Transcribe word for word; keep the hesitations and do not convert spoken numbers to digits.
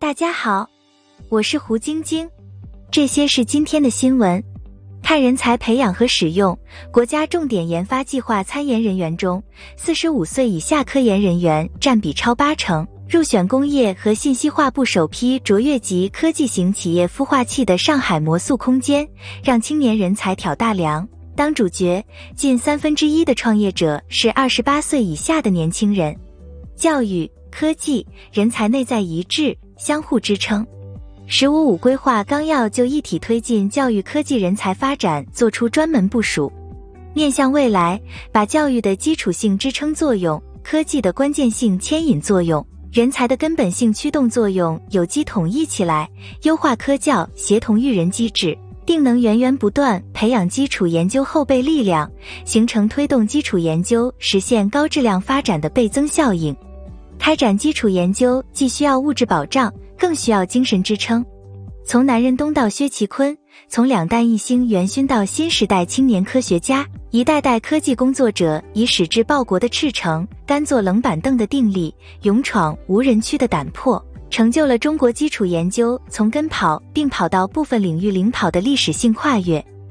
大家好，我是胡晶晶，这些是今天的新闻。看人才培养和使用，国家重点研发计划参研人员中，四十五岁以下科研人员占比超八成。入选工业和信息化部首批卓越级科技型企业孵化器的上海魔速空间，让青年人才挑大梁。当主角，近三分之一的创业者是二十八岁以下的年轻人。教育、科技、人才内在一致，相互支撑。十五五规划纲要就一体推进教育科技人才发展作出专门部署，面向未来，把教育的基础性支撑作用、科技的关键性牵引作用、人才的根本性驱动作用有机统一起来，优化科教协同育人机制，定能源源不断培养基础研究后备力量，形成推动基础研究实现高质量发展的倍增效应。开展基础研究既需要物质保障，更需要精神支撑。从南任东到薛其坤，从两弹一星元勋到新时代青年科学家，一代代科技工作者以矢志报国的赤诚，甘做冷板凳的定力，勇闯无人区的胆魄，成就了中国基础研究从跟跑并跑到部分领域领跑的历史性跨越。